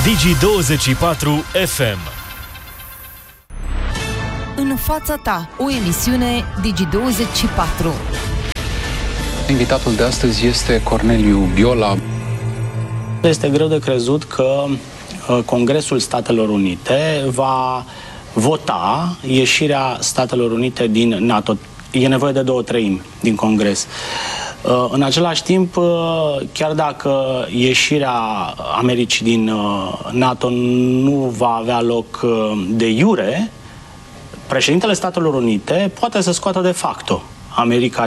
Digi24 FM. În fața ta, o emisiune Digi24. Invitatul de astăzi este Corneliu Biola. Este greu de crezut că Congresul Statelor Unite va vota ieșirea Statelor Unite din NATO. E nevoie de 2/3 din Congres. În același timp, chiar dacă ieșirea Americii din NATO nu va avea loc de iure, președintele Statelor Unite poate să scoată de facto America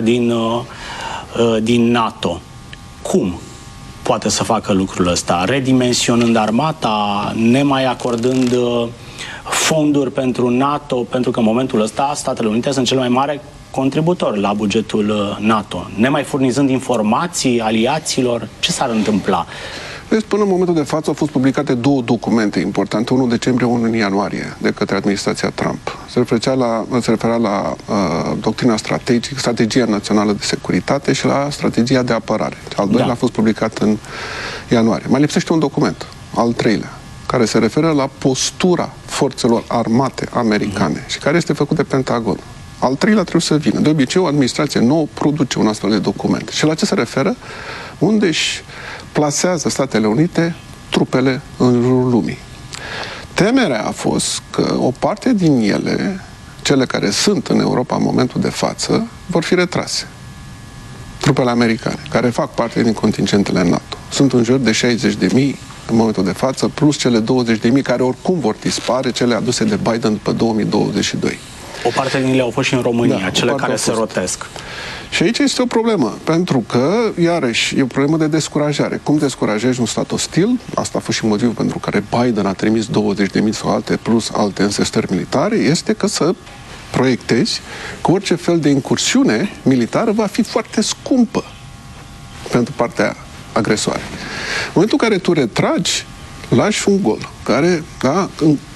din NATO. Cum poate să facă lucrul ăsta? Redimensionând armata, nemai acordând fonduri pentru NATO, pentru că în momentul ăsta Statele Unite sunt cel mai mare contributor la bugetul NATO. Nemai furnizând informații aliaților, ce s-ar întâmpla? Vezi, până în momentul de față au fost publicate 2 documente importante, unul în decembrie, unul în ianuarie, de către administrația Trump. Se referea la doctrina strategică, strategia națională de securitate și la strategia de apărare. Al doilea a fost publicat în ianuarie. Mai lipsește un document, al 3-lea, care se referă la postura forțelor armate americane și care este făcut de Pentagon. Al 3-lea trebuie să vină. De obicei, o administrație nouă produce un astfel de document. Și la ce se referă? Unde își plasează Statele Unite trupele în jurul lumii. Temerea a fost că o parte din ele, cele care sunt în Europa în momentul de față, vor fi retrase. Trupele americane, care fac parte din contingentele NATO. Sunt în jur de 60.000 în momentul de față, plus cele 20.000 care oricum vor dispare, cele aduse de Biden după 2022. O parte din ele au fost și în România, cele care se rotesc. Și aici este o problemă, pentru că, iarăși, e o problemă de descurajare. Cum descurajezi un stat ostil? Asta a fost și motivul pentru care Biden a trimis 20.000 sau alte, plus alte înzestări militare, este că să proiectezi că orice fel de incursiune militară va fi foarte scumpă pentru partea agresoare. În momentul în care tu retragi, lași un gol, care, da,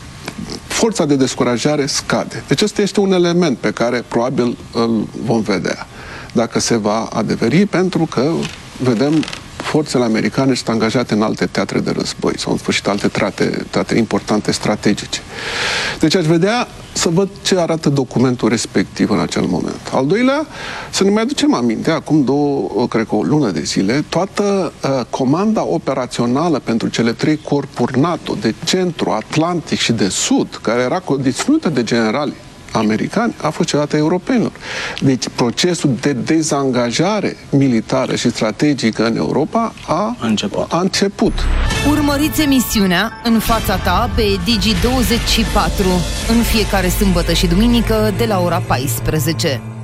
forța de descurajare scade. Deci ăsta este un element pe care probabil îl vom vedea dacă se va adeveri, pentru că vedem forțele americane sunt angajate în alte teatre de război sau în sfârșit alte teatre importante strategice. Deci aș vedea să văd ce arată documentul respectiv în acel moment. Al doilea, să ne mai aducem aminte, acum cred că o lună de zile, toată comanda operațională pentru cele 3 corpuri NATO de centru, atlantic și de sud, care era condiționută de generali americani, a fost cedată europenilor. Deci procesul de dezangajare militară și strategică în Europa a început. Urmăriți emisiunea În fața ta pe Digi24 în fiecare sâmbătă și duminică de la ora 14.